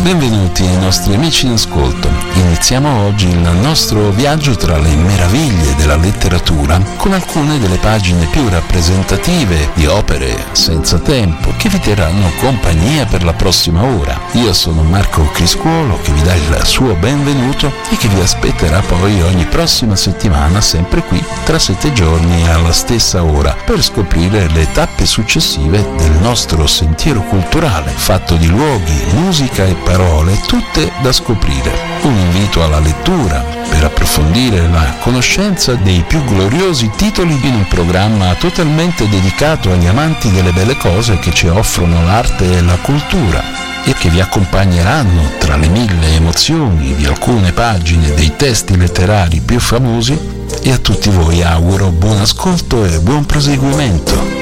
Benvenuti ai nostri amici in ascolto. Iniziamo oggi il nostro viaggio tra le meraviglie della letteratura con alcune delle pagine più rappresentative di opere senza tempo che vi terranno compagnia per la prossima ora. Io sono Marco Criscuolo che vi dà il suo benvenuto e che vi aspetterà poi ogni prossima settimana sempre qui tra 7 giorni alla stessa ora per scoprire le tappe successive del nostro sentiero culturale fatto di luoghi, musica e parole tutte da scoprire. Un invito alla lettura per approfondire la conoscenza dei più gloriosi titoli in un programma totalmente dedicato agli amanti delle belle cose che ci offrono l'arte e la cultura e che vi accompagneranno tra le 1000 emozioni di alcune pagine dei testi letterari più famosi. E a tutti voi auguro buon ascolto e buon proseguimento.